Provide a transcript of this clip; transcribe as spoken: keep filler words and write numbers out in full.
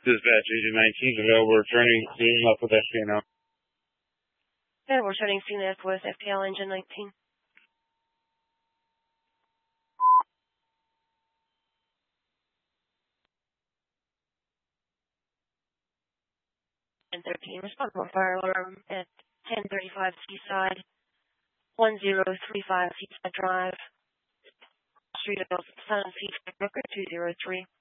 Dispatch Agent nineteen available returning cleaning up with F P L. Yeah, we're returning C N F with F P L Engine nineteen. ten thirteen, respond to a fire alarm at ten thirty-five Seaside, one zero three five Seaside Drive, Street of Sun Seaside, Brooker two zero three.